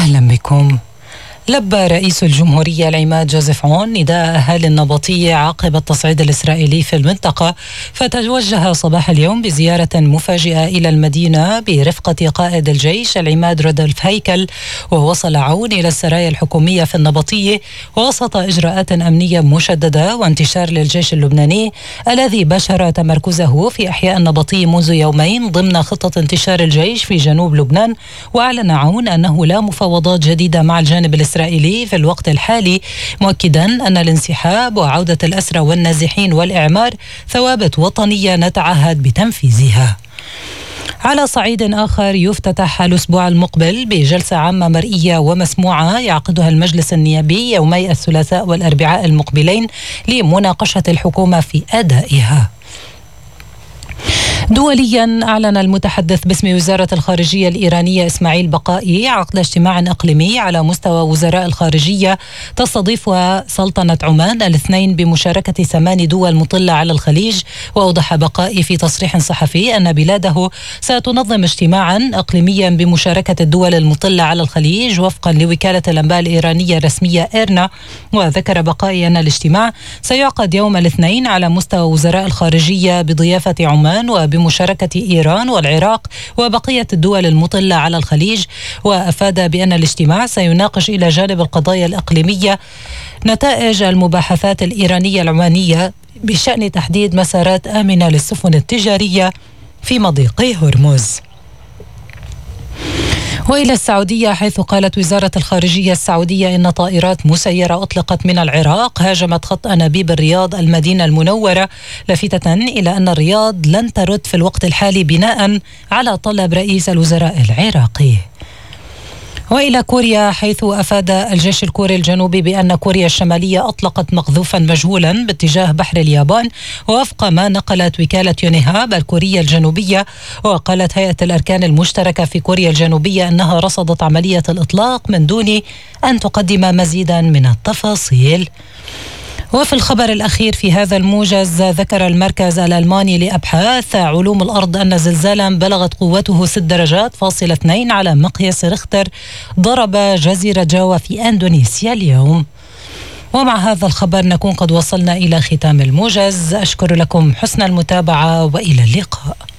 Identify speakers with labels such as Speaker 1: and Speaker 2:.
Speaker 1: أهلا بكم. لبى رئيس الجمهورية العماد جوزيف عون نداء أهالي النبطية عقب التصعيد الإسرائيلي في المنطقة، فتوجه صباح اليوم بزيارة مفاجئة إلى المدينة برفقة قائد الجيش العماد رودولف هيكل. ووصل عون إلى السرايا الحكومية في النبطية وسط إجراءات أمنية مشددة وانتشار للجيش اللبناني الذي بشر تمركزه في أحياء النبطية منذ يومين ضمن خطة انتشار الجيش في جنوب لبنان. وأعلن عون أنه لا مفاوضات جديدة مع الجانب الإسرائيلي في الوقت الحالي، مؤكدا أن الانسحاب وعودة الأسرى والنازحين والإعمار ثوابت وطنية نتعهد بتنفيذها. على صعيد آخر، يفتتح الأسبوع المقبل بجلسة عامة مرئية ومسموعة يعقدها المجلس النيابي يومي الثلاثاء والأربعاء المقبلين لمناقشة الحكومة في أدائها. دوليا، أعلن المتحدث باسم وزارة الخارجية الإيرانية إسماعيل بقائي عقد اجتماع إقليمي على مستوى وزراء الخارجية تستضيفها سلطنة عمان الاثنين بمشاركة 8 دول مطلة على الخليج. وأوضح بقائي في تصريح صحفي أن بلاده ستنظم اجتماعا إقليميا بمشاركة الدول المطلة على الخليج وفقا لوكالة الأنباء الإيرانية الرسمية إيرنا. وذكر بقائي أن الاجتماع سيعقد يوم الاثنين على مستوى وزراء الخارجية بضيافة عمان وبمشاركة إيران والعراق وبقية الدول المطلة على الخليج. وأفاد بأن الاجتماع سيناقش إلى جانب القضايا الإقليمية نتائج المباحثات الإيرانية العمانية بشأن تحديد مسارات آمنة للسفن التجارية في مضيق هرمز. وإلى السعودية، حيث قالت وزارة الخارجية السعودية إن طائرات مسيرة أطلقت من العراق هاجمت خط أنابيب الرياض المدينة المنورة، لافتة إلى أن الرياض لن ترد في الوقت الحالي بناء على طلب رئيس الوزراء العراقي. وإلى كوريا، حيث أفاد الجيش الكوري الجنوبي بأن كوريا الشمالية أطلقت مقذوفا مجهولا باتجاه بحر اليابان وفق ما نقلت وكالة يونيهاب الكورية الجنوبية. وقالت هيئة الأركان المشتركة في كوريا الجنوبية أنها رصدت عملية الإطلاق من دون أن تقدم مزيدا من التفاصيل. وفي الخبر الأخير في هذا الموجز، ذكر المركز الألماني لأبحاث علوم الأرض أن زلزالا بلغت قوته 6.2 على مقياس ريختر ضرب جزيرة جاوا في أندونيسيا اليوم. ومع هذا الخبر نكون قد وصلنا إلى ختام الموجز. أشكر لكم حسن المتابعة وإلى اللقاء.